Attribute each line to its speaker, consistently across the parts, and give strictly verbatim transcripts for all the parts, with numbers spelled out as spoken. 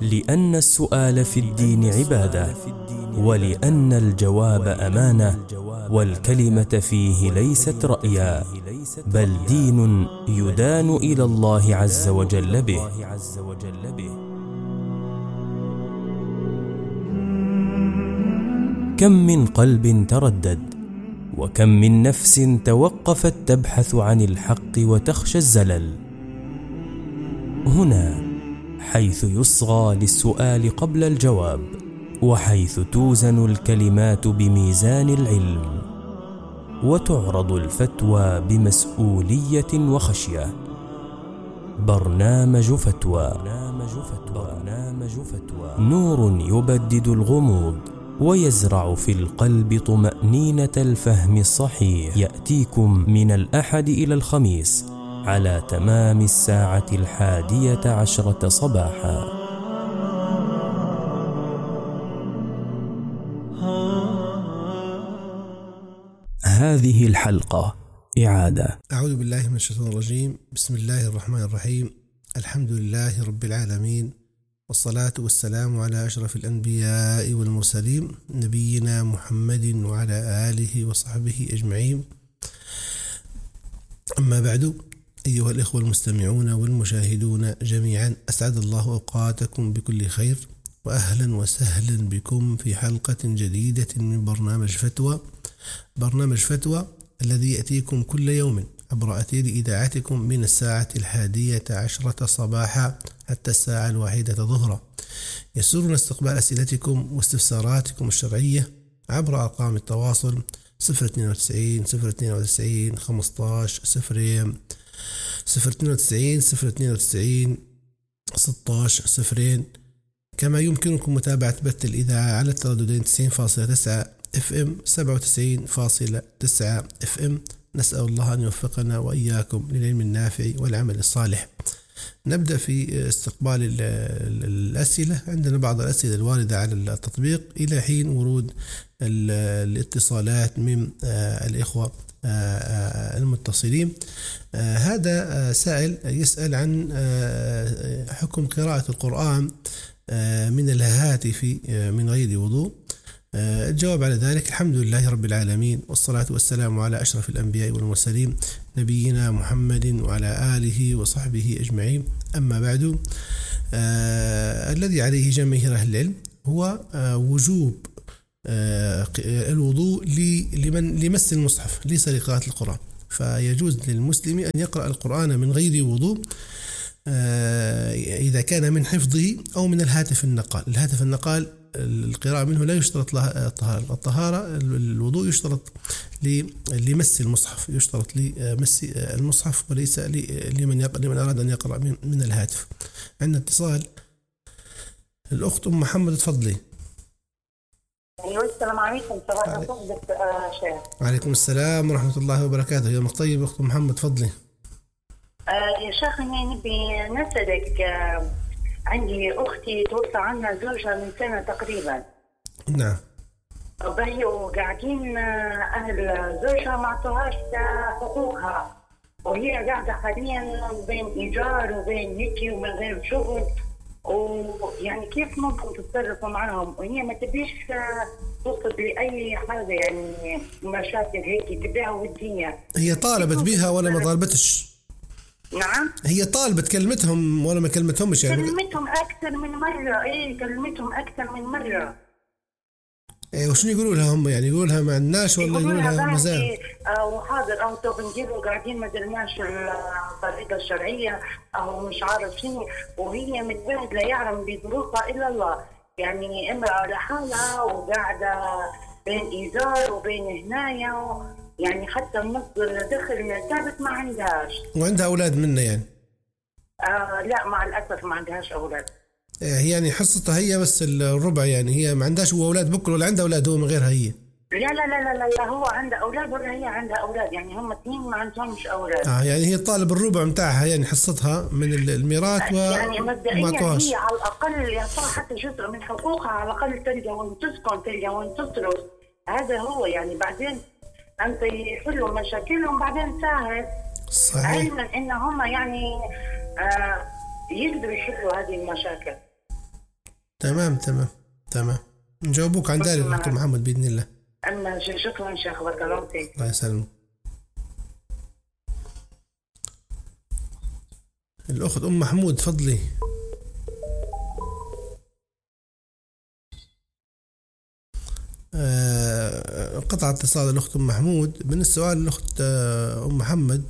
Speaker 1: لأن السؤال في الدين عبادة، ولأن الجواب أمانة، والكلمة فيه ليست رأيا، بل دين يدان إلى الله عز وجل به. كم من قلب تردد، وكم من نفس توقفت تبحث عن الحق وتخشى الزلل. هنا حيث يصغى للسؤال قبل الجواب، وحيث توزن الكلمات بميزان العلم، وتعرض الفتوى بمسؤولية وخشية. برنامج فتوى، نور يبدد الغموض ويزرع في القلب طمأنينة الفهم الصحيح. يأتيكم من الأحد إلى الخميس على تمام الساعة الحادية عشرة صباحا. هذه الحلقة إعادة.
Speaker 2: أعوذ بالله من الشيطان الرجيم. بسم الله الرحمن الرحيم. الحمد لله رب العالمين، والصلاة والسلام على أشرف الأنبياء والمرسلين، نبينا محمد وعلى آله وصحبه أجمعين. أما بعد، أيها الإخوة المستمعون والمشاهدون جميعا، أسعد الله أوقاتكم بكل خير، وأهلا وسهلا بكم في حلقة جديدة من برنامج فتوى. برنامج فتوى الذي يأتيكم كل يوم عبر أثير إذاعتكم من الساعة الحادية عشرة صباحا حتى الساعة الواحدة ظهرا. يسرنا استقبال أسئلتكم واستفساراتكم الشرعية عبر أرقام التواصل صفر اثنين وتسعين صفر اثنين وتسعين خمسطاش صفرين، صفر اثنين وتسعين صفر اثنين وتسعين ستطاش صفرين. كما يمكنكم متابعة بث الإذاعة على الترددين تسعين فاصلة تسعة اف ام سبعة وتسعين فاصلة تسعة اف ام. نسأل الله أن يوفقنا وإياكم للعلم النافع والعمل الصالح. نبدأ في استقبال الأسئلة. عندنا بعض الأسئلة الواردة على التطبيق إلى حين ورود الاتصالات من الإخوة المتصلين. هذا سائل يسأل عن حكم قراءة القرآن من الهاتف من غير وضوء. الجواب على ذلك: الحمد لله رب العالمين، والصلاة والسلام على أشرف الأنبياء والمرسلين، نبينا محمد وعلى آله وصحبه أجمعين. أما بعد، آه الذي عليه جماهير أهل العلم هو آه وجوب آه الوضوء لمن لمس المصحف ليس لقراءة القرآن. فيجوز للمسلم أن يقرأ القرآن من غير وضوء آه إذا كان من حفظه أو من الهاتف النقال. الهاتف النقال القراءة منه لا يشترط لها الطهارة. الطهارة الوضوء يشترط لمس المصحف، يشترط لمس المصحف وليس لمن لمن أراد أن يقرأ من, من الهاتف. عندنا اتصال. الأخت أم محمد، تفضلي.
Speaker 3: أيوة، السلام عليكم. صباح الخير شيخ.
Speaker 2: وعليكم السلام ورحمة الله وبركاته. يومك طيب أخت محمد، تفضلي.
Speaker 3: آه يا شيخ، أنا نبي نسألك. آه عندي أختي توفى عنها زوجها من سنة تقريبا.
Speaker 2: نعم.
Speaker 3: وهي وقاعدين أهل زوجها ما عطوهاش حقوقها، وهي قاعدة حاليا بين إيجار وبين هيك ومن غير شغل، ويعني كيف ممكن تتصرفوا معهم؟ وهي ما تبيش توصل لأي حاجة، يعني مشاكل هيك تبيها ودية.
Speaker 2: هي طالبت بيها ولا ما طالبتش؟
Speaker 3: نعم،
Speaker 2: هي طالبة كلمتهم ولا ما كلمتهمش؟ يعني
Speaker 3: كلمتهم أكثر من مرة. إيه، كلمتهم أكثر من مرة.
Speaker 2: إيه، وشنو يقولوا لها هم؟ يعني يقولوا لها ما عندناش ولا يقولوا لها مازال؟
Speaker 3: أو حاضر، أو تو بنجيبوا قاعدين ما درناش الطريقة الشرعية، أو مش عارف شنو. وهي متبهدلة يعلم بظروفها إلا الله، يعني امرأة لحالها وقاعدة بين إيجار وبين هنايا، يعني حتى مصدر دخل ثابت ما عندهاش.
Speaker 2: وعندها أولاد منه يعني؟
Speaker 3: آه لا، مع الأسف ما عندهاش أولاد.
Speaker 2: هي يعني حصتها هي بس الربع، يعني هي ما عندهاش أولاد بكل، ولا عندها أولاد هو من غيرها هي؟
Speaker 3: لا لا لا لا لا، هو عنده أولاد ولا هي عندها أولاد، يعني هم اثنين ما عندهمش أولاد.
Speaker 2: آه يعني هي طالب الربع متاعها، يعني حصتها من الميراث و
Speaker 3: يعني مبدئيا هي على الأقل يعطوها حتى جزء من حقوقها، على الأقل تلقى وين تسكن، تلقى وين تصرف. هذا هو يعني. بعدين أنت يحلوا مشاكلهم بعدين سهل.
Speaker 2: صحيح.
Speaker 3: علما إن هم يعني آه يقدروا يحلوا هذه المشاكل.
Speaker 2: تمام تمام تمام، نجاوبوك عن ذلك دكتور محمد بإذن الله.
Speaker 3: أما شكرا شيخ، بارك الله فيك.
Speaker 2: الله يسلمك. الأخت أم محمود فضلي. آه قطع اتصال الأخت أم محمود. من السؤال الأخت آه أم محمد،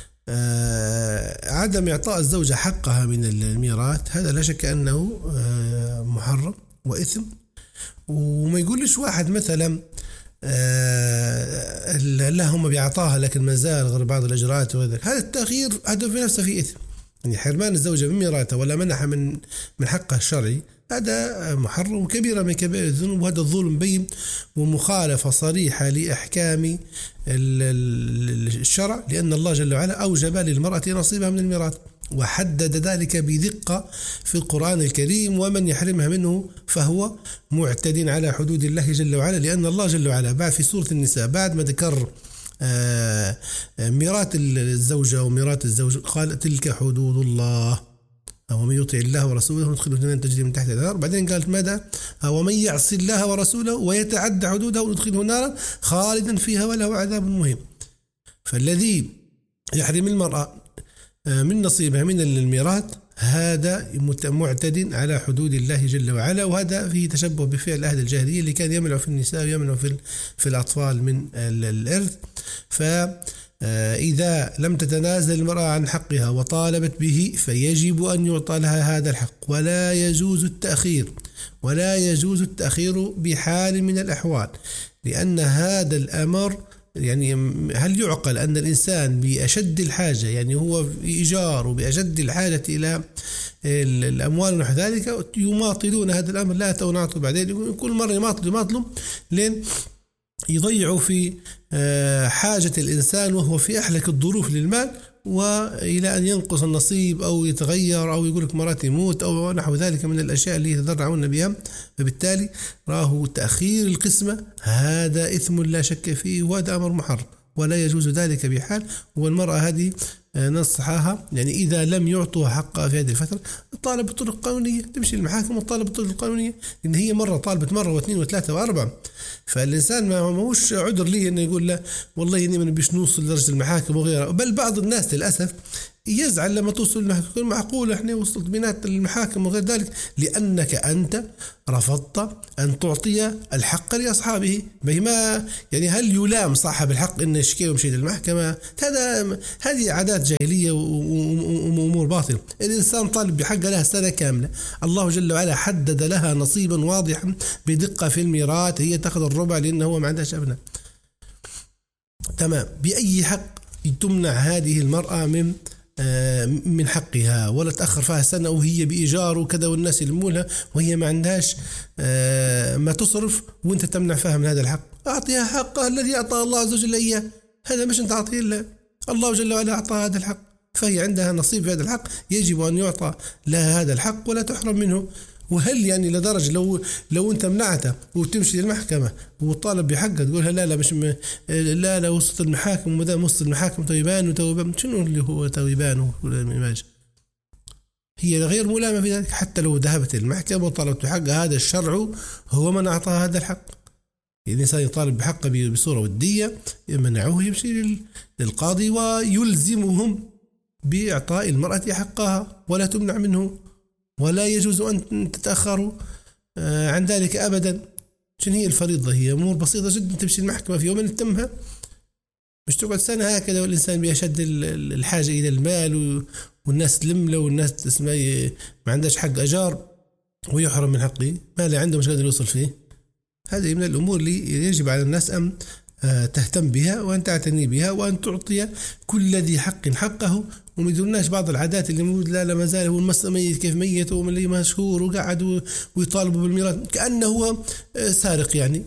Speaker 2: آه عدم إعطاء الزوجة حقها من الميراث، هذا لا شك أنه آه محرم وإثم. وما يقولش واحد مثلا آه لا هم بيعطاها لكن ما زال غير بعض الإجراءات وهذا، هذا التأخير هذا في نفسه فيه إثم. يعني حرمان الزوجة من ميراثها ولا منحها من من حقها الشرعي، هذا محرم وكبيرة من كبائر الذنوب، وهذا الظلم بين ومخالفة صريحة لأحكام الشرع، لأن الله جل وعلا أوجب للمرأة نصيبها من الميراث وحدد ذلك بدقة في القرآن الكريم، ومن يحرمها منه فهو معتد على حدود الله جل وعلا. لأن الله جل وعلا بعد في سورة النساء بعد ما ذكر آه ميراث الزوجة وميراث الزوج قال تلك حدود الله ومن يطع الله ورسوله ندخله جنات تجري من تحتها الأنهار. بعدين قالت ماذا؟ ومن يعص الله ورسوله ويتعدى حدوده ندخله نارا خالدا فيها وله عذاب مهين. فالذي يحرم المرأة من نصيبها من الميراث هذا معتد على حدود الله جل وعلا، وهذا فيه تشبه بفعل أهل الجاهلية اللي كان يمنع في النساء ويمنع في في الأطفال من الإرث. فإذا لم تتنازل المرأة عن حقها وطالبت به فيجب أن يعطى لها هذا الحق، ولا يجوز التأخير ولا يجوز التأخير بحال من الأحوال، لأن هذا الأمر يعني هل يعقل أن الإنسان بأشد الحاجة، يعني هو في إيجار وبأشد الحاجة إلى الأموال ونحو ذلك، يماطلون هذا الأمر؟ لا تونعطوا بعدين كل مرة يماطلوا يماطلوا لين يضيعوا في حاجة الإنسان وهو في أحلك الظروف للمال، وإلى أن ينقص النصيب أو يتغير أو يقول لك مرات يموت أو نحو ذلك من الأشياء اللي يتضرعون بها. فبالتالي راه تأخير القسمة هذا إثم لا شك فيه، وهذا أمر محرم ولا يجوز ذلك بحال. والمرأة هذه ننصحها يعني إذا لم يعطوها حقها في هذه الفترة طالب بالطرق القانونية، تمشي المحاكم وطالب بالطرق القانونية، إن هي مرة طالبت مرة واثنين وثلاثة وأربعة. فالإنسان ما هوش عذر لي إنه يقول لا والله إني من بيش نوصل لدرجة المحاكم وغيرها. بل بعض الناس للأسف يزعل لما توصل المحاكم، معقول احنا وصلت بينات المحاكم وغير ذلك، لأنك أنت رفضت أن تعطي الحق لأصحابه. بما يعني هل يلام صاحب الحق إن يشكي ومشي للمحكمة؟ هذا هذه عادات جاهلية وأمور باطلة. الإنسان طالب بحق لها سنة كاملة، الله جل وعلا حدد لها نصيبا واضحا بدقة في الميراث، هي تأخذ الربع لأنه هو ما عندهاش أبناء. تمام. بأي حق تمنع هذه المرأة من من حقها ولا تأخر فيها سنة وهي بإيجار وكذا والناس يلمولها وهي ما عندهاش ما تصرف وانت تمنع فيها من هذا الحق؟ أعطيها حقها الذي أعطى الله عز وجل إياه، هذا مش انت أعطيه الله، الله جل وعلا أعطى هذا الحق، فهي عندها نصيب في هذا الحق، يجب أن يعطى لها هذا الحق ولا تحرم منه. وهل يعني لدرجة لو لو أنت منعتها وتمشي للمحكمة وطالب بحقها تقولها لا لا مش م... لا لا وسط المحاكم وما دام وسط المحاكم تويبان وتويبان، شنو اللي هو تويبان والماج؟ هي غير ملامة في ذلك. حتى لو ذهبت المحكمة وطالبت بحقها هذا الشرع هو من أعطاها هذا الحق. الإنسان يطالب بحقه بصورة ودية يمنعوه يمشي للقاضي ويلزمهم بإعطاء المرأة حقها ولا تمنع منه، ولا يجوز أن تتأخروا عن ذلك أبدا. شنو هي الفريضة؟ هي أمور بسيطة جدا، تمشي المحكمة في يوم تتمها، مش تقعد سنة هكذا والإنسان بيشد الحاجة إلى المال والناس تلم له والناس تسمى ما عندهاش حق أجار ويحرم من حقه، ما لا عنده مش قادر يوصل فيه. هذه من الأمور اللي يجب على الناس أن تهتم بها وأن تعتني بها وأن تعطي كل ذي حق حقه، وما يدرناش بعض العادات اللي موجود لا لا ما زال هو المس ميت كيف ميت ومن اللي مشهور وقعد ويطالبوا بالميراث كأنه هو سارق. يعني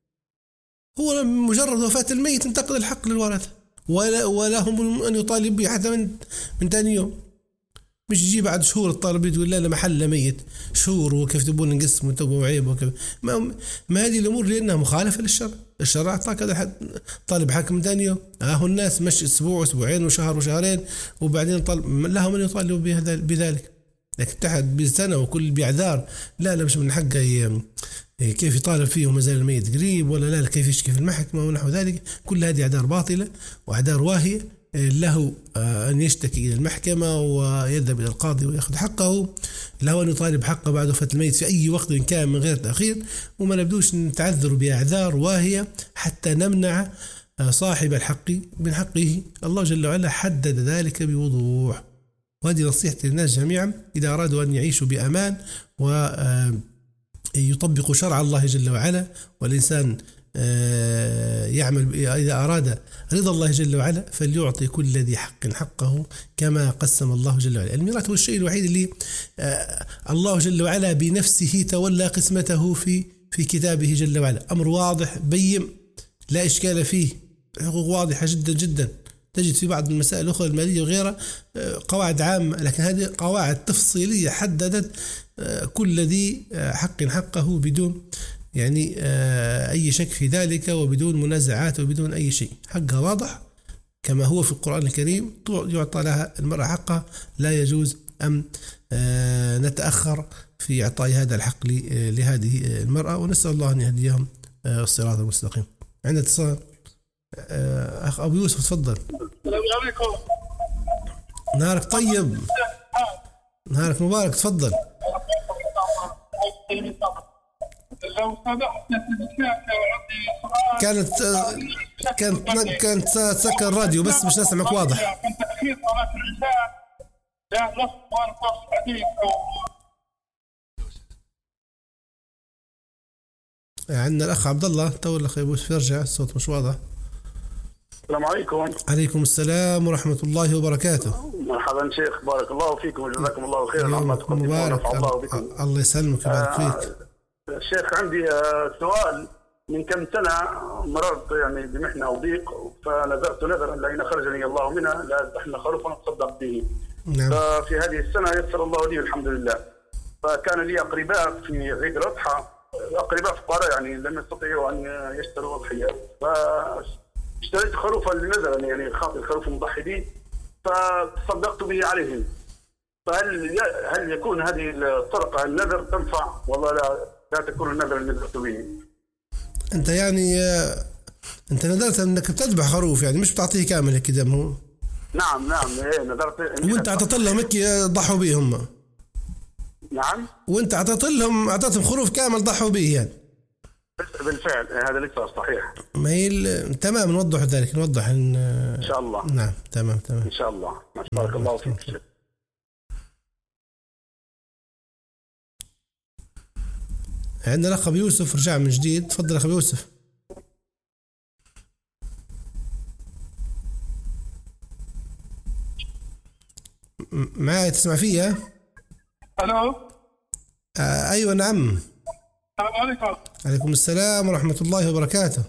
Speaker 2: هو مجرد وفاة الميت انتقل الحق للورثة ولا ولا هم أن يطالب به حتى من من ثاني يوم، مش يجي بعد شهور الطالب يقول لا لا محل ميت شهور وكيف تبون نقسم وتبوا عيب وكيف ما, ما هذه الأمور لأنها مخالفة للشرع. الشرع أعطاك هذا حد طالب حكم ثاني يوم، آه الناس مش أسبوع أسبوعين وشهر وشهرين وبعدين طالب لهم أن يطالبوا بذلك. لكن تحت بسنة وكل بإعذار لا لا مش من حقه كيف يطالب فيه وما زال الميت قريب، ولا لا كيف يشكي في المحكمة ونحو ذلك، كل هذه أعذار باطلة وأعذار واهية. له أن يشتكي إلى المحكمة ويذهب إلى القاضي ويأخذ حقه، له أن يطالب حقه بعد وفاة الميت في أي وقت إن كان من غير تأخير، وما نبدوش نتعذر بأعذار واهية حتى نمنع صاحب الحق من حقه. الله جل وعلا حدد ذلك بوضوح، وهذه نصيحتي للناس جميعا إذا أرادوا أن يعيشوا بأمان ويطبقوا شرع الله جل وعلا. والإنسان يعمل إذا أراد رضا الله جل وعلا فليعطي كل ذي حق حقه كما قسم الله جل وعلا. الميراث هو الشيء الوحيد اللي الله جل وعلا بنفسه تولى قسمته في في كتابه جل وعلا، أمر واضح بين لا إشكال فيه، حقوق واضحة جدا جدا. تجد في بعض المسائل الأخرى المالية وغيرها قواعد عامة، لكن هذه قواعد تفصيلية حددت كل ذي حق حقه بدون يعني أي شك في ذلك وبدون منازعات وبدون أي شيء. حقها واضح كما هو في القرآن الكريم، يعطى لها المرأة حقها، لا يجوز أن نتأخر في إعطاء هذا الحق لهذه المرأة، ونسأل الله أن يهديهم الصراط المستقيم. عندنا اتصال، أخ أبو يوسف تفضل.
Speaker 4: السلام عليكم.
Speaker 2: نهارك طيب، نهارك مبارك، تفضل.
Speaker 4: لو سمحت
Speaker 2: كانت كانت كانت سكر الراديو بس مش نسمعك واضح.
Speaker 4: كان تأخير صلاة العشاء لا نص ونص حديث.
Speaker 2: عندنا الأخ عبد الله تو الأخ يبوس يرجع، الصوت مش واضح.
Speaker 4: السلام عليكم.
Speaker 2: عليكم السلام ورحمة الله وبركاته.
Speaker 4: مرحبا شيخ، بارك الله فيكم وجزاكم الله خيرا عما تقدمون ونفع الله بكم.
Speaker 2: الله يسلمك ويبارك فيك.
Speaker 4: شيخ عندي سؤال. من كم سنة مررت يعني بمحنة وضيق، فنذرت نذرا لأن خرجني الله منها لا أذبحن خروفا أتصدق به.
Speaker 2: نعم.
Speaker 4: ففي هذه السنة يسر الله لي الحمد لله. فكان لي أقرباء في عيد الأضحى، أقرباء فقراء يعني لم يستطيعوا أن يشتروا أضحية، فاشتريت خروفا لنذرا يعني خاطر الخروف المضحي به، فتصدقت به عليهم. فهل هل يكون هذه الطرقة النذر تنفع ولا لا لا تكون النذر اللي نذرت به؟
Speaker 2: أنت يعني أنت نذرت أنك بتذبح خروف، يعني مش بتعطيه كامل هيك دمه.
Speaker 4: نعم نعم إيه نذرت.
Speaker 2: وأنت أعطيت لهم هيك ضحوا به هم.
Speaker 4: نعم.
Speaker 2: وأنت أعطيت لهم أعطيتهم خروف كامل ضحوا به يعني.
Speaker 4: بالفعل هذا ليس صحيح.
Speaker 2: ما هي تمام، نوضح ذلك، نوضح إن,
Speaker 4: إن شاء الله.
Speaker 2: نعم تمام تمام
Speaker 4: إن شاء الله. بارك الله فيك.
Speaker 2: عندنا الأخ أبو يوسف رجع من جديد، تفضل أخ أبو يوسف. معي تسمع فيها؟
Speaker 4: ألو.
Speaker 2: آه أيوة نعم.
Speaker 4: السلام عليكم.
Speaker 2: عليكم السلام ورحمة الله وبركاته.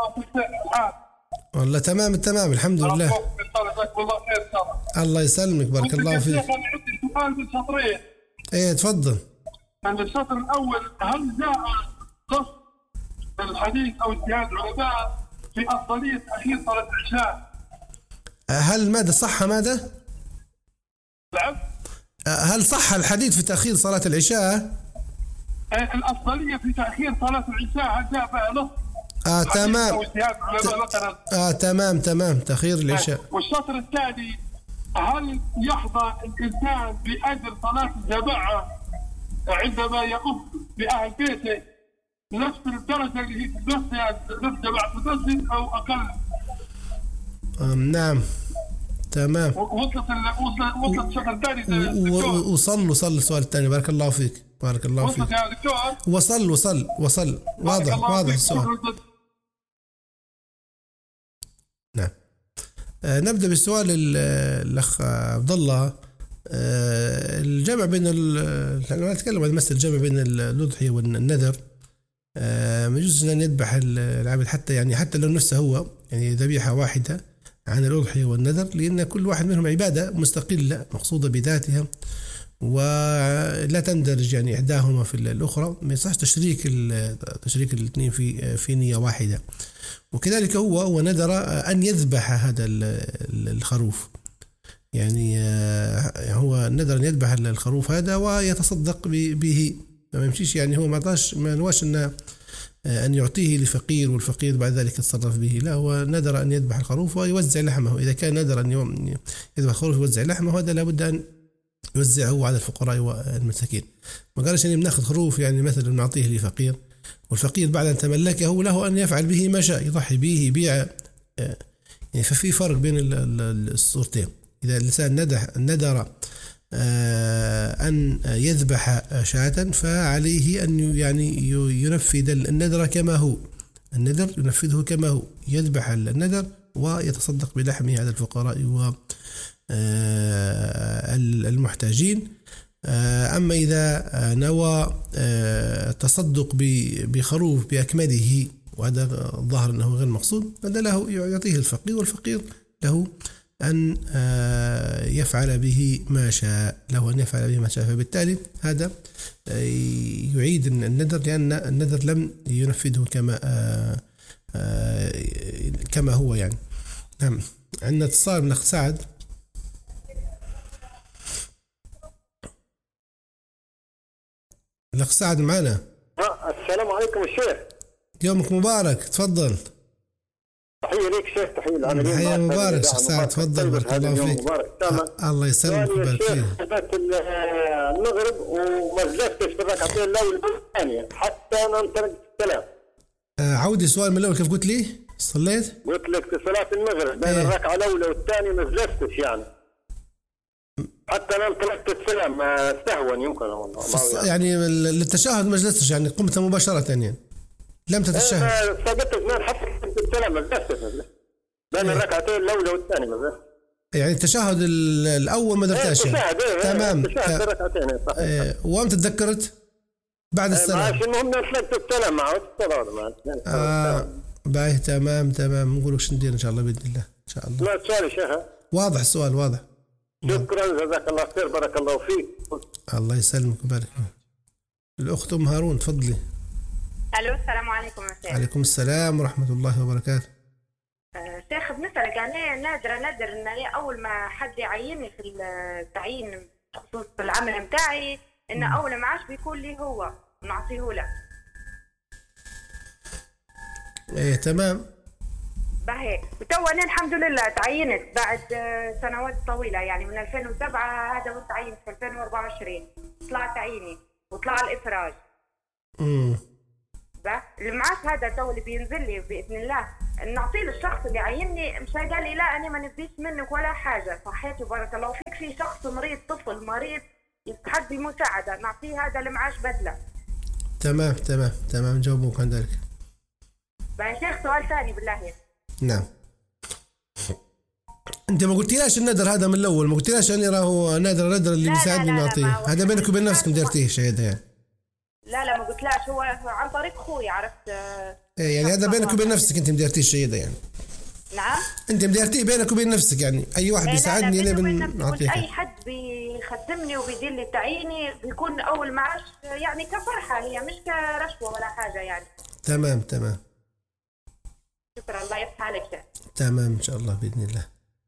Speaker 2: والله تمام التمام الحمد لله.
Speaker 4: الله خير
Speaker 2: الله. الله يسلمك بارك الله فيك.
Speaker 4: أنا عندي سؤال من شطرين.
Speaker 2: إيه تفضل.
Speaker 4: عند الشطر الأول، هل جاء نص الحديث أو اجتهاد العلماء في أفضلية تأخير صلاة العشاء؟
Speaker 2: هل ماذا صح ماذا؟
Speaker 4: نعم.
Speaker 2: هل صح الحديث في تأخير صلاة العشاء؟
Speaker 4: الأفضلية في تأخير صلاة العشاء هل جاء بها نص؟
Speaker 2: آه تمام.
Speaker 4: ت...
Speaker 2: آه تمام تمام تأخير العشاء.
Speaker 4: والشطر الثاني، هل يحظى الإنسان بأجر صلاة الجماعة عندما يقوم بأهل بيته نفس الدرجة اللي هي نفس نفس جماعة المسجد أو أقل؟
Speaker 2: نعم تمام.
Speaker 4: وصلت وصلت وصلت الشطر الثاني.
Speaker 2: وصل وصل السؤال الثاني بارك الله فيك بارك الله فيك.
Speaker 4: وصلت يا دكتور.
Speaker 2: وصل وصل وصل واضح واضح السؤال. نعم. آه نبدأ بالسؤال الأخ عبد الله. آه الجمع بين لما نتكلم عن مسألة الجمع بين الأضحية والنذر، آه ما يجوز أن يذبح العبد حتى يعني حتى لو نفسه هو يعني ذبيحة واحدة عن الأضحية والنذر، لأن كل واحد منهم عبادة مستقلة مقصودة بذاتها ولا تندرج يعني إحداهما في الأخرى، ما يصحش تشريك تشريك الاثنين في في نية واحدة. وكذلك هو هو نذر أن يذبح هذا الخروف، يعني هو نذر أن يذبح الخروف هذا ويتصدق به، ما يمشيش يعني هو ما عطاش ما نواش أن أن يعطيه لفقير والفقير بعد ذلك يتصرف به، لا هو نذر أن يذبح الخروف ويوزع لحمه. إذا كان نذر أن يذبح الخروف ويوزع لحمه هذا لابد أن يوزعه على الفقراء والمساكين. ما قالش أن بناخذ خروف يعني مثلا نعطيه لفقير والفقير بعد أن تملكه له أن يفعل به ما شاء، يضحي به يبيع. يعني ففي فرق بين الصورتين. إذا الإنسان ندر أن يذبح شاة فعليه أن يعني ينفذ النذر كما هو، النذر ينفذه كما هو، يذبح النذر ويتصدق بلحمه على الفقراء والمحتاجين. أما إذا نوى تصدق بخروف بأكمله وهذا الظاهر أنه غير مقصود، هذا له يعطيه الفقير والفقير له أن يفعل به ما شاء، له أن يفعل به ما شاء. فبالتالي هذا يعيد النذر لأن النذر لم ينفذه كما كما هو يعني. نعم. عندنا اتصال من أخ سعد. الأخ سعد معنا.
Speaker 5: السلام عليكم الشيخ.
Speaker 2: يومك مبارك، تفضل.
Speaker 5: تحية ليك شيخ. تحية العالمين.
Speaker 2: تحية مبارك شيخ سعد، تفضل. بارك الله فيك. الله يسلمك ويبارك فيك.
Speaker 5: صليت المغرب وما جلستش في الركعتين الأولى والثانية حتى ننترك السلام.
Speaker 2: عودي السؤال من الأول كيف قلت لي؟ صليت؟
Speaker 5: قلت لك في صلاة المغرب بين ايه؟ الركعة الأولى والثانية ما جلستش يعني حتى ننترك السلام استهون يمكن والله
Speaker 2: يعني للتشهد ما جلستش يعني قمت مباشرة يعني لم تتشهد.
Speaker 5: ايه ثبتت ما حتى السلام ما جلستش بين الركعتين الأولى والثانية ما جلستش.
Speaker 2: يعني التشهد الأول ما درتاش يعني.
Speaker 5: ايه
Speaker 2: تمام.
Speaker 5: التشهد الركعتين صحيح.
Speaker 2: ايه وامتى تذكرت؟ بعد السلام.
Speaker 5: عشان المهم نفلت السلام مع الصلاة.
Speaker 2: آه باهي تمام تمام. نقول وش ندير إن شاء الله بإذن الله إن شاء الله.
Speaker 5: لا سؤال شيخ.
Speaker 2: واضح السؤال واضح.
Speaker 5: شكرا جزاك الله خير بارك الله فيك.
Speaker 2: الله يسلمك ويبارك فيك. الأخت أم هارون تفضلي.
Speaker 6: ألو السلام عليكم مساء.
Speaker 2: عليكم السلام ورحمة الله وبركاته.
Speaker 6: أه شيخ بنسألك يعني نادرة نادر إن أول ما حد يعيني في التعيين بخصوص العمل متاعي إن أول معاش بيكون لي هو نعطيه له.
Speaker 2: إيه تمام.
Speaker 6: باهي وتو أنا الحمد لله تعينت بعد سنوات طويلة يعني من ألفين وسبعة هذا وتعينت في ألفين وأربعة وعشرين طلع تعييني وطلع الإفراج.
Speaker 2: امم
Speaker 6: المعاش هذا تو اللي بينزل لي بإذن الله نعطيه للشخص اللي عيني. مش قال لي لا أنا ما نبيش منك ولا حاجة صحيتي بارك الله فيك. في شخص مريض طفل مريض يستحق بمساعدة نعطيه هذا المعاش بدلة.
Speaker 2: تمام تمام تمام جاوبوك عن ذلك.
Speaker 6: بقى شيخ سؤال ثاني بالله.
Speaker 2: نعم. انت ما قلتيلاش النذر هذا من الاول، ما قلتيلاش اني راهو نادر نادر اللي بيساعدني نعطيه. هذا بينك وبين نفسك ما درتيه شيء هذا يعني.
Speaker 6: لا لا ما قلتلاش هو عن طريق اخوي عرفت.
Speaker 2: ايه يعني هذا بينك وبين نفسك انت مديرتيه الشيء هذا يعني.
Speaker 6: نعم
Speaker 2: انت مديرتيه بينك وبين نفسك يعني اي واحد
Speaker 6: إيه
Speaker 2: بيساعدني انا بنعطيه.
Speaker 6: اي حد بيخدمني وبيدير لي تعييني بيكون اول معاش يعني كفرحه هي مش كرشوه ولا حاجه يعني.
Speaker 2: تمام تمام.
Speaker 6: شكرا الله يفتح عليك شيخ.
Speaker 2: تمام ان شاء الله باذن الله.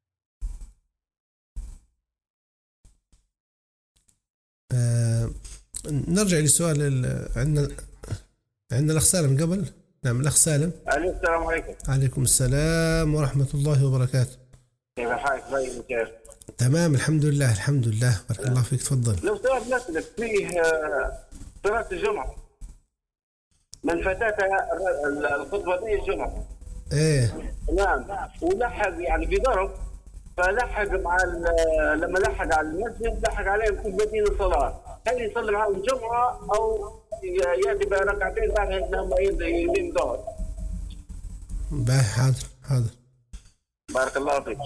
Speaker 2: آه نرجع للسؤال. عندنا عندنا الاخ سالم قبل. نعم الاخ سالم.
Speaker 5: السلام عليكم.
Speaker 2: عليكم السلام ورحمه الله وبركاته.
Speaker 5: كيف حالك باي كيف؟
Speaker 2: تمام الحمد لله الحمد لله بارك الله فيك تفضل.
Speaker 5: لو سؤال نسألك فيه صلاة الجمعة من فاتتها الخطبة دي الجمعة.
Speaker 2: ايه
Speaker 5: نعم ولحق يعني بضرب فلحق مع لما لحق على المسجد لحق عليهم خطبتين الصلاة. هل يصلي معهم الجمعة أو يأتي بركعتين بعد لما يدين ظهر؟
Speaker 2: باهي حاضر حاضر.
Speaker 5: بارك الله فيك.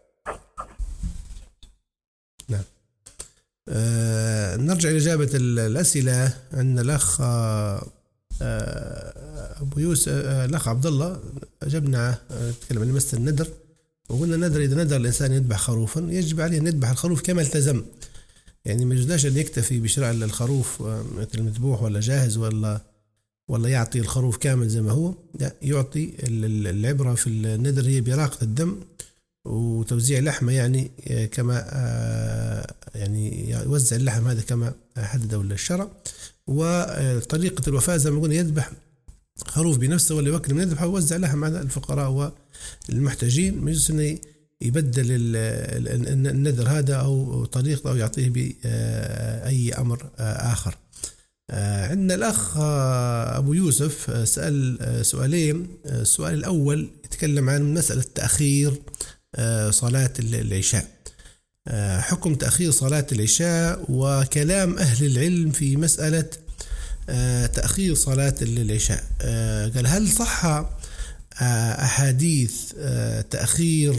Speaker 2: نعم. آه نرجع لإجابة الأسئلة. عندنا الأخ آه أبو يوسف آه الأخ عبد الله أجبنا نتكلم عن مسألة الندر وقلنا الندر إذا ندر الإنسان يذبح خروفا يجب عليه أن يذبح الخروف كما التزم. يعني ما يجوزش أن يكتفي بشراء الخروف مثل مذبوح ولا جاهز ولا ولا يعطي الخروف كامل زي ما هو. لا يعطي العبرة في الندر هي براقة الدم وتوزيع لحمة يعني كما يعني يوزع اللحم هذا كما حدده الشرع. وطريقة الوفاة زي ما قلنا يذبح خروف بنفسه ولا يوكل من يذبح ويوزع لحم على الفقراء والمحتاجين، مجلس انه يبدل النذر هذا او طريقة او يعطيه بأي امر اخر. عندنا الأخ أبو يوسف سأل سؤالين. السؤال الأول يتكلم عن مسألة تأخير صلاة العشاء، حكم تأخير صلاة العشاء وكلام أهل العلم في مسألة تأخير صلاة العشاء. قال هل صح أحاديث تأخير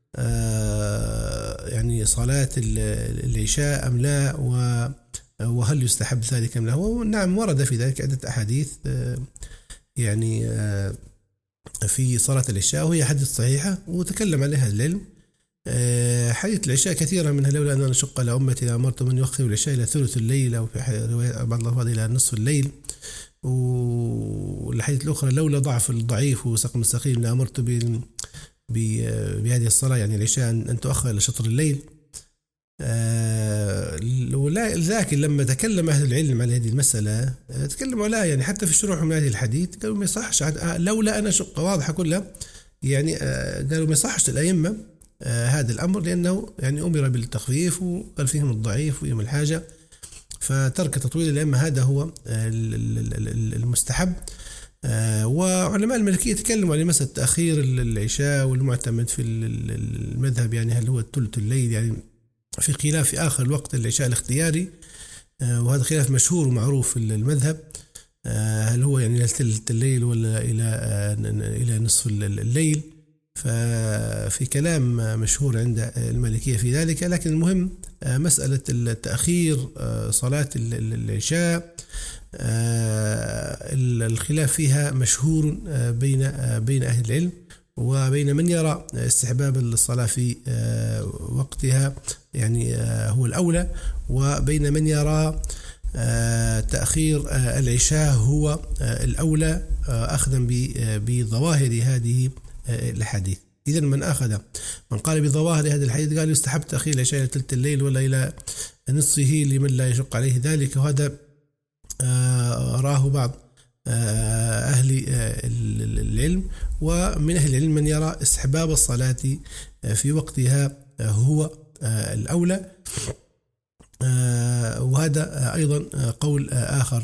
Speaker 2: يعني صلاة العشاء أم لا، و وهل يستحب ذلك أم لا؟ نعم ورد في ذلك عدة أحاديث يعني في صلاة العشاء وهي حديث صحيحة وتكلم عليها العلم. حديث العشاء كثيرا منها لولا أن نشق على أمتي لأمرت من يؤخر العشاء إلى ثلث الليل أو في رواية بعض الألفاظ إلى نصف الليل، والحديث الأخرى لولا ضعف الضعيف وسقم السقيم لأمرت بهذه الصلاة يعني العشاء أن تؤخر إلى شطر الليل. لكن لما تكلم أهل العلم على هذه المسألة تكلموا عليها يعني حتى في الشروح من هذه الحديث قالوا ما يصحش لولا أنا شق واضحة كلها يعني قالوا ما يصحش الأئمة هذا الأمر لأنه يعني أمر بالتخفيف وقال فيهم الضعيف ويهم الحاجة، فترك تطويل الأئمة هذا هو المستحب. وعلماء المالكية تكلموا على مسألة تأخير العشاء والمعتمد في المذهب يعني هل هو ثلث الليل، يعني في خلاف في آخر الوقت العشاء الاختياري، وهذا خلاف مشهور ومعروف في المذهب هل هو يعني إلى ثلث الليل ولا إلى إلى نصف الليل. ففي كلام مشهور عند المالكية في ذلك، لكن المهم مسألة التأخير صلاة العشاء الخلاف فيها مشهور بين بين أهل العلم وبين من يرى استحباب الصلاة في وقتها يعني هو الأولى، وبين من يرى تأخير العشاء هو الأولى أخذا بظواهر هذه الحديث. إذن من أخذ من قال بظواهر هذا الحديث قال يستحب تأخير العشاء إلى ثلث الليل ولا إلى نصفه لمن لا يشق عليه ذلك، وهذا راه بعض أهل العلم. ومن أهل العلم من يرى استحباب الصلاة في وقتها هو الأولى، وهذا أيضا قول آخر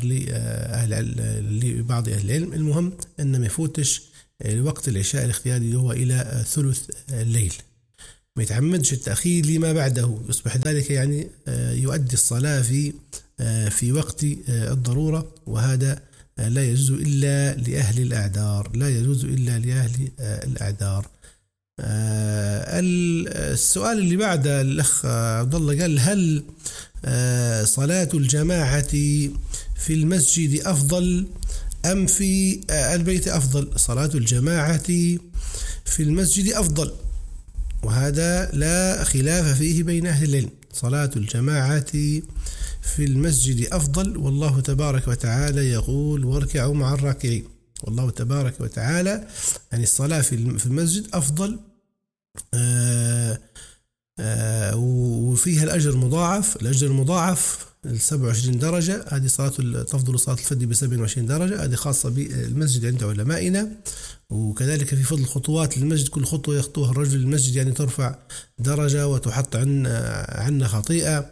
Speaker 2: لبعض أهل العلم. المهم أن ما يفوتش وقت العشاء الاختياري هو إلى ثلث الليل، ما يتعمدش التأخير لما بعده، يصبح ذلك يعني يؤدي الصلاة في في وقت الضرورة، وهذا لا يجوز إلا لأهل الأعذار، لا يجوز إلا لأهل الأعذار. السؤال اللي بعده الأخ عبد الله قال هل صلاة الجماعة في المسجد أفضل أم في البيت أفضل؟ صلاة الجماعة في المسجد أفضل، وهذا لا خلاف فيه بين أهل العلم. صلاة الجماعة في المسجد أفضل، والله تبارك وتعالى يقول واركعوا مع الراكعين. والله تبارك وتعالى يعني الصلاة في المسجد أفضل آآ آآ وفيها الأجر مضاعف، الأجر مضاعف سبعة وعشرين درجة. هذه صلاة تفضل صلاة الفجر بسبعة وعشرين درجة، هذه خاصة بالمسجد عند علمائنا. وكذلك في فضل خطوات للمسجد، كل خطوة يخطوها الرجل للمسجد يعني ترفع درجة وتحط عنا عنا خطيئة.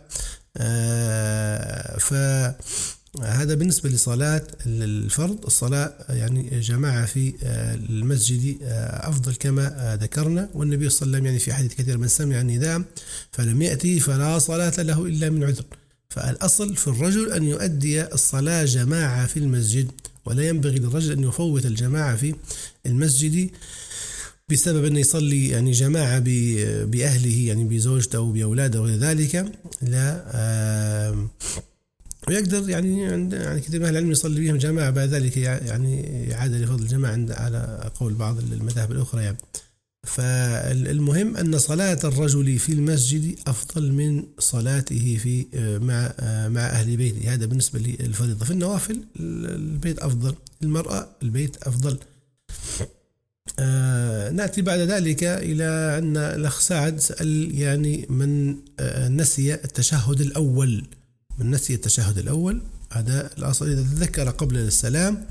Speaker 2: فهذا بالنسبة لصلاة الفرض. الصلاة يعني جماعة في المسجد أفضل كما ذكرنا، والنبي صلى الله عليه وسلم يعني في حديث كثير من سمع النداء فلم يأتي فلا صلاة له إلا من عذر. فالأصل في الرجل أن يؤدي الصلاة جماعة في المسجد، ولا ينبغي للرجل أن يفوت الجماعة في المسجد بسبب أن يصلي يعني جماعة بأهله يعني بزوجته أو بأولاده وغير ذلك. لا آه ويقدر يعني يعني كثير من أهل العلم يصلي بهم جماعة بعد ذلك يعني إعادة لفضل الجماعة عند على قول بعض المذاهب الأخرى يعني. فالمهم أن صلاة الرجل في المسجد أفضل من صلاته في مع مع أهل بيته، هذا بالنسبة للفريضة. في النوافل البيت أفضل، المرأة البيت أفضل. آه نأتي بعد ذلك إلى أن الأخ سعد سأل يعني من آه نسي التشهد الأول، من نسي التشهد الأول هذا الأصل إذا تذكر قبل السلام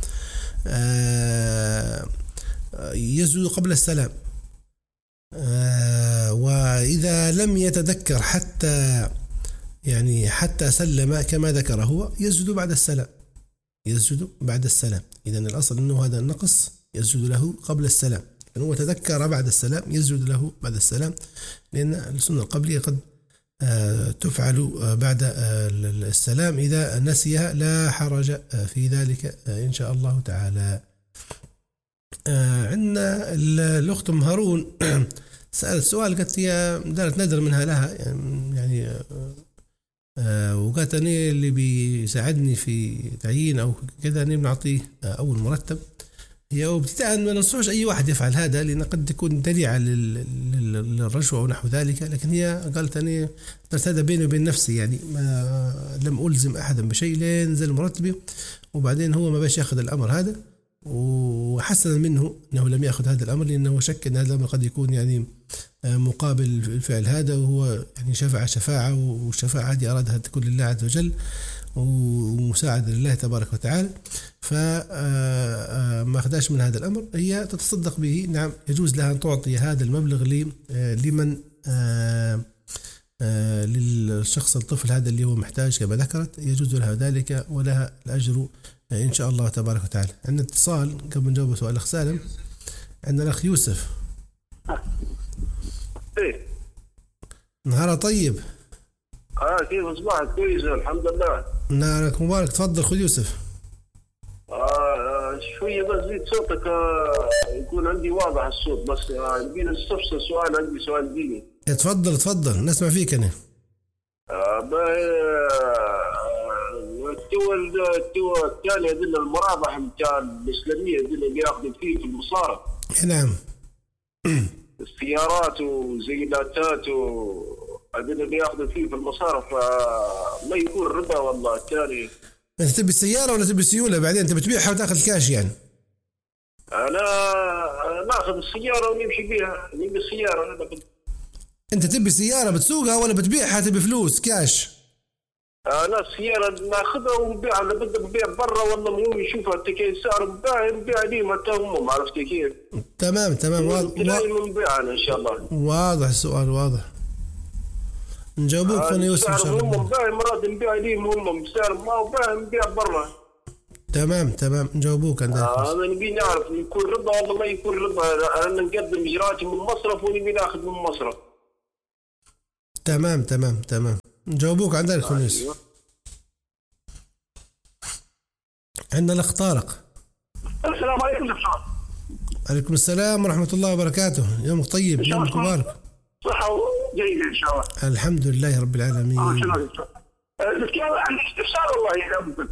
Speaker 2: آه يسجد قبل السلام، آه وإذا لم يتذكر حتى يعني حتى سلم كما ذكر هو يسجد بعد السلام، يسجد بعد السلام. إذن الأصل أنه هذا النقص يسجد له قبل السلام، لأنه هو تذكر بعد السلام يسجد له بعد السلام، لأن السنة القبلية قد تفعل بعد السلام إذا نسيها، لا حرج في ذلك إن شاء الله تعالى. عندنا الأخت أم هارون سألت سؤال، قالت هي دارت نذر منها لها يعني وقالت أني اللي بيساعدني في تعيين أو كذا أني بنعطيه أول مرتب. هي وابتداء ما ننصحش أي واحد يفعل هذا لأن قد تكون ذريعة للرشوة ونحو ذلك، لكن هي قالت أني درت هذا بيني وبين نفسي، يعني ما لم ألزم أحدا بشيء لين نزل مرتبي، وبعدين هو ما باش يأخذ الأمر هذا، وحسنا منه أنه لم يأخذ هذا الأمر لأنه شك أن هذا الأمر قد يكون يعني مقابل الفعل هذا، وهو يعني شفع شفاعة، والشفاعة هذه أرادها تكون لله عز وجل ومساعدة لله تبارك وتعالى، فما أخذاش من هذا الأمر. هي تتصدق به، نعم يجوز لها أن تعطي هذا المبلغ لمن للشخص الطفل هذا اللي هو محتاج كما ذكرت، يجوز لها ذلك ولها الأجر إن شاء الله تبارك وتعالى. عندنا اتصال قبل نجاوب سؤال الأخ سالم. عندنا الأخ يوسف.
Speaker 5: إيه
Speaker 2: نهار طيب.
Speaker 5: اه كيف اصبحت؟ كويس الحمد لله.
Speaker 2: نهارك مبارك. تفضل خذ يوسف.
Speaker 5: آه شويه بس زيد صوتك آه يكون عندي واضح الصوت، بس نبي آه نستفسر سؤال، عندي سؤال ديني.
Speaker 2: تفضل تفضل نسمع فيك انا.
Speaker 5: آه الدول الدول الثانيه هذول المراضح نتاع الاسلاميه هذول اللي ياخذوا فيه في المصارف.
Speaker 2: نعم.
Speaker 5: السيارات وزيناتات و هذول اللي ياخذوا فيه في المصارف ما يكون ربا والله الثاني.
Speaker 2: انت تبي سياره ولا تبي سيوله بعدين تبي تبيعها وتاخذ كاش يعني؟
Speaker 5: انا ناخذ السياره ونمشي بها، نبي السياره. انا بد...
Speaker 2: انت تبي سياره بتسوقها ولا بتبيعها تبي فلوس كاش؟
Speaker 5: انا السياره ناخذها ونبيعها، انا بدي نبيع برا والله مو يشوفها كيف سعر نبيع نبيع ليهم حتى هم، عرفت كيف؟
Speaker 2: تمام تمام واضح.
Speaker 5: نبيعها ان شاء الله.
Speaker 2: واضح السؤال واضح. نجاوبوك فانا يوسف ان شاء الله.
Speaker 5: هم باع مرات نبيع ليهم هم بسعر ما باع نبيع برا.
Speaker 2: تمام تمام نجاوبوك عندك.
Speaker 5: آه انا نبي نعرف يكون ربا ولا ما يكون ربا، انا نقدم اجراءاتي من مصرف ونبي ناخذ من مصرف.
Speaker 2: تمام تمام تمام نجاوبوك عندك آه يوسف. أيوة. عندنا الاخ طارق.
Speaker 7: السلام عليكم دكتور.
Speaker 2: عليكم السلام ورحمة الله وبركاته. يومك طيب، يومك مبارك.
Speaker 7: صحة جيدة إن شاء الله.
Speaker 2: الحمد لله رب العالمين.
Speaker 7: آه شكرا دكتور. دكتور عندي استفسار والله إذا ممكن.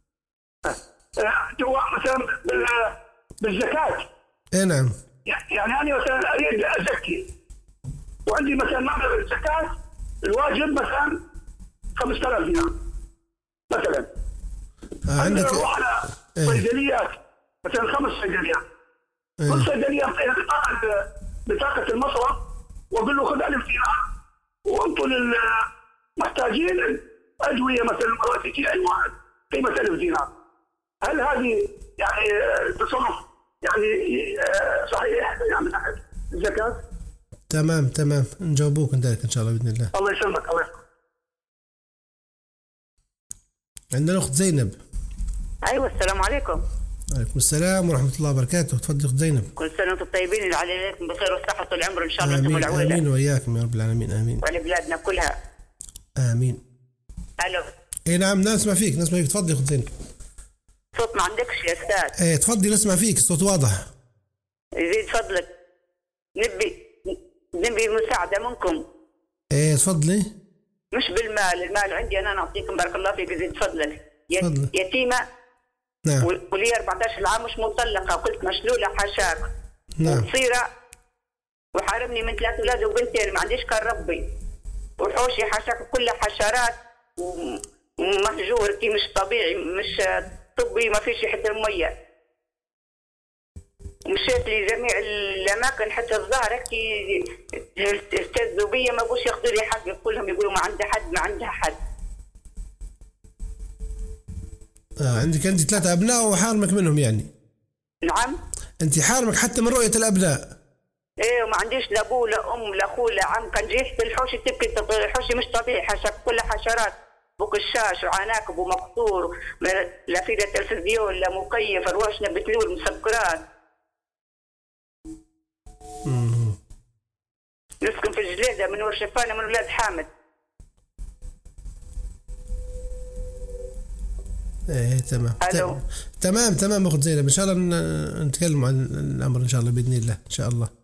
Speaker 7: هو مثلا بالزكاة.
Speaker 2: إيه نعم.
Speaker 7: يعني أنا مثلا أريد أزكي وعندي مثلا مبلغ الزكاة الواجب مثلا خمسة آلاف دينار مثلا.
Speaker 2: آه عندك.
Speaker 7: أروح على صيدليات مثلا خمس صيدليات.
Speaker 2: إيه.
Speaker 7: كل صيدلية بطاقة بطاقة المصرف وأقول له خذ ألف دينار وأنطوا للمحتاجين أدوية مثلا مرافقية أنواع قيمة ألف دينار. هل هذه يعني تصرف يعني صحيح يعني من ناحية الزكاة؟
Speaker 2: تمام تمام نجاوبوك عندك إن شاء الله بإذن الله.
Speaker 7: الله يسلمك. الله يسلمك.
Speaker 2: عندنا الأخت زينب.
Speaker 8: أيوة السلام عليكم.
Speaker 2: وعليكم السلام ورحمة الله وبركاته. تفضل أخت زينب.
Speaker 8: كل سنة وأنتم طيبين اللي عليكم بخير والصحة طول العمر إن شاء الله.
Speaker 2: آمين
Speaker 8: أنتم والعودة.
Speaker 2: آمين وإياكم يا رب العالمين. آمين.
Speaker 8: وعلى بلادنا كلها.
Speaker 2: آمين.
Speaker 8: ألو.
Speaker 2: إيه نعم نسمع فيك نسمع فيك. تفضلي أخت زينب.
Speaker 8: صوت ما عندكش يا أستاذ.
Speaker 2: إيه تفضلي نسمع فيك الصوت واضح.
Speaker 8: يزيد فضلك. نبي نبي مساعدة منكم.
Speaker 2: إيه تفضلي.
Speaker 8: مش بالمال، المال عندي أنا نعطيكم بارك الله فيك. يزيد فضلك.
Speaker 2: فضل.
Speaker 8: يتيمة.
Speaker 2: نعم.
Speaker 8: ولي أربعة عشر عام مش مطلقة وقلت مشلولة حاشاك.
Speaker 2: نعم.
Speaker 8: وصيرة وحارمني من ثلاث أولاد وبنتين ما عنديش كان ربي. وحوشي حاشاك كلها حشرات ومهجور كي مش طبيعي مش طبي ما فيش حتى المية. مشيت لجميع الاماكن حتى الظاهر هيك استاذوا بيا ما بوش ياخذوا لي حقي كلهم يقولوا ما عندها حد ما عندها حد.
Speaker 2: آه عندك انت ثلاثة ابناء وحارمك منهم يعني؟
Speaker 8: نعم.
Speaker 2: انت حارمك حتى من رؤية الابناء؟
Speaker 8: ايه وما عنديش لا ابو لا ام لا اخو لا عم. كان جيت في الحوش تبكي الحوش مش طبيعي حشك كلها حشرات بوك الشاش وعناكب ومقطور لا في لا تلفزيون لا مكيف رواشنا بتلول مسكرات.
Speaker 2: امم
Speaker 8: نسكن في الجليده من ور شفانه من ولاد حامد.
Speaker 2: ايه تمام.
Speaker 8: الو
Speaker 2: تمام تمام اخت زينب، ان شاء الله نتكلم عن الامر ان شاء الله باذن الله ان شاء الله.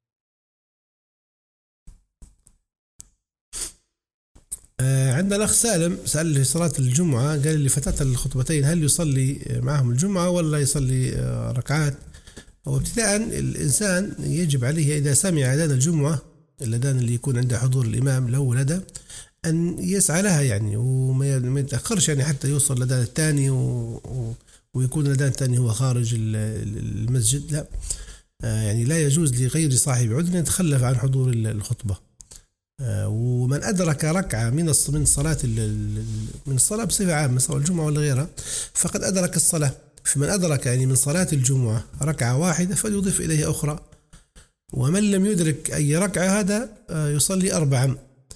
Speaker 2: آه عندنا الاخ سالم سال لي صلاه الجمعه، قال لي فتاه الخطبتين هل يصلي معهم الجمعه ولا يصلي آه ركعات؟ وابتداء الانسان يجب عليه اذا سمع اذان الجمعه الاذان اللي يكون عنده حضور الامام له ولده أن يسعى لها يعني وما يتأخرش يعني حتى يوصل للأذان الثاني و... و... ويكون الأذان الثاني هو خارج المسجد، لا يعني لا يجوز لغير صاحب عذر يتخلف عن حضور الخطبة. ومن أدرك ركعة من من صلاة من الصلاة بصفة عامة سواء الجمعة ولا غيرها فقد أدرك الصلاة. فمن أدرك يعني من صلاة الجمعة ركعة واحدة فليضيف إليها أخرى، ومن لم يدرك أي ركعة هذا يصلي أربعا.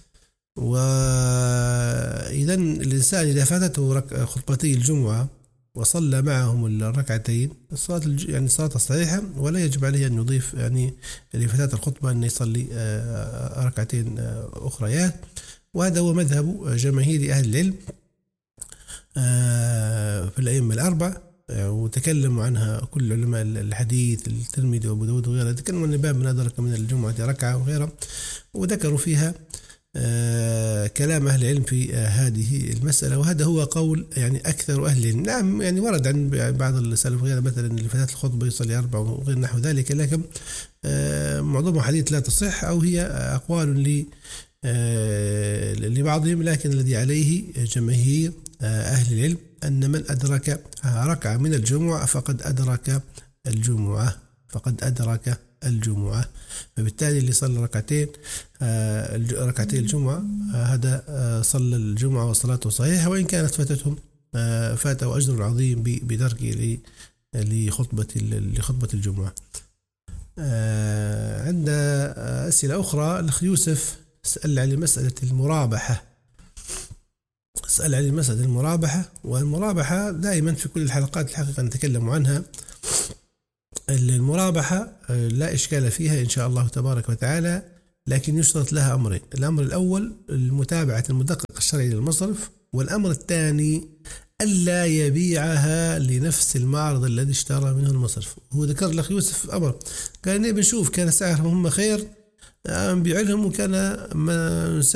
Speaker 2: وإذا الإنسان إذا فاتته خطبتي الجمعة وصلى معهم الركعتين الصلاة يعني صلاة صحيحة ولا يجب عليه أن يضيف يعني لفتاة الخطبة أن يصلي ركعتين أخريات. وهذا هو مذهب جماهير أهل العلم في الأئمة الأربعة، وتكلموا عنها كل علماء الحديث الترمذي وأبو داود وغيرها، تكلموا عن باب من أدرك من الجمعة ركعة وغيرها وذكروا فيها آه كلام أهل العلم في آه هذه المسألة. وهذا هو قول يعني أكثر أهل العلم. نعم يعني ورد عن بعض السلف غير مثلا لفتاة الخطبة يصلي أربع وغير نحو ذلك، لكن آه معظم حديث لا تصح أو هي أقوال ل آه لبعضهم، لكن الذي عليه جماهير آه أهل العلم أن من أدرك ركعة من الجمعة فقد أدرك الجمعة فقد أدرك الجمعة. فبالتالي اللي صلى ركعتين آه ركعتين الجمعة آه هذا آه صلى الجمعة وصلاته صحيحة، وإن كانت فاتتهم آه فاته أجر عظيم بدركه لخطبة لخطبة الجمعة. آه عند أسئلة أخرى الأخ يوسف سأل عن مسألة المرابحة سأل عن مسألة المرابحة والمرابحة دائما في كل الحلقات الحقيقة نتكلم عنها. المرابحة لا إشكال فيها إن شاء الله تبارك وتعالى، لكن يشترط لها أمرين. الأمر الأول المتابعة المدقق الشرعي للمصرف، والأمر الثاني ألا يبيعها لنفس المعرض الذي اشترى منه المصرف. هو ذكر لك يوسف أمر قال نبي نشوف كان سعرهم هم خير نبيع لهم وكان